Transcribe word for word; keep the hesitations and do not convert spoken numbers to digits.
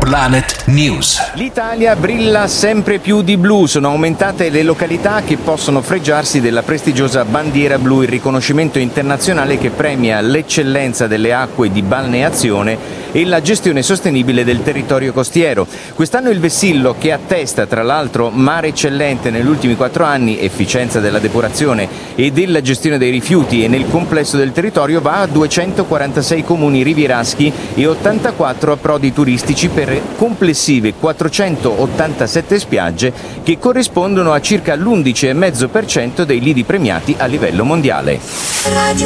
Planet News. L'Italia brilla sempre più di blu, sono aumentate le località che possono fregiarsi della prestigiosa bandiera blu, il riconoscimento internazionale che premia l'eccellenza delle acque di balneazione e la gestione sostenibile del territorio costiero. Quest'anno il vessillo, che attesta tra l'altro mare eccellente negli ultimi quattro anni, efficienza della depurazione e della gestione dei rifiuti e nel complesso del territorio, va a duecentoquarantasei comuni rivieraschi e ottantaquattro approdi turistici per complessive quattrocentottantasette spiagge che corrispondono a circa l'undici virgola cinque per cento dei lidi premiati a livello mondiale.